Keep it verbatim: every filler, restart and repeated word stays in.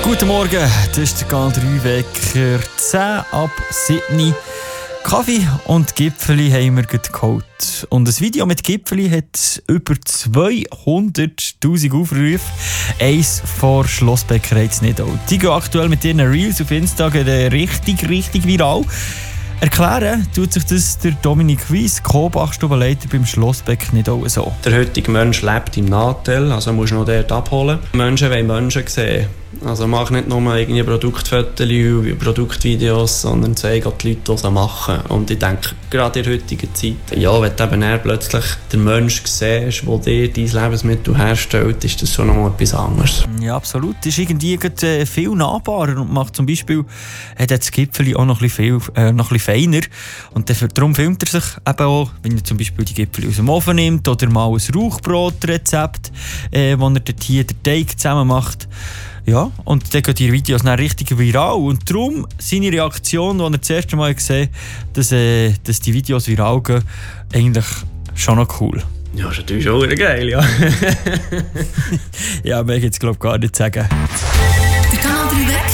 Guten Morgen, das ist der Kanal drei Wecker, zehn ab sieben. Kaffee und Gipfeli haben wir gerade geholt. Und das Video mit Gipfeli hat über zweihunderttausend Aufrufe. Eins vor Schlossbäckerei in Nidau. Die gehen aktuell mit ihren Reels auf Instagram richtig, richtig viral. Erklären tut sich das der Dominik Weiss, Co-Backstubenleiter beim Schlossbäcker Nidau so. Der heutige Mensch lebt im Nachteil, also musst du noch dort abholen. Menschen wollen Menschen sehen. Also mach nicht nur irgendwie Produktfotos, Produktvideos, sondern zeig auch die Leute, was sie machen. Und ich denke, gerade in der heutigen Zeit, ja, wenn du eben eher plötzlich den Menschen siehst, der dir dein Lebensmittel herstellt, ist das schon noch mal etwas anderes. Ja, absolut. Das ist irgendwie äh, viel nahbarer und macht zum Beispiel hat das Gipfeli auch noch ein bisschen, viel, äh, noch ein bisschen feiner. Und dafür, darum filmt er sich eben auch, wenn er zum Beispiel die Gipfeli aus dem Ofen nimmt oder mal ein Rauchbrotrezept, äh, wo er dort hier den Teig zusammen macht. Ja, und dann gehen die Videos dann richtig viral. Und darum seine Reaktion, als er das erste Mal gesehen hat, dass, äh, dass die Videos viral gehen, eigentlich schon noch cool. Ja, das ist natürlich schon geil, ja. Ja, mehr kann ich jetzt glaube gar nicht sagen. Der Kanal drei Wecker.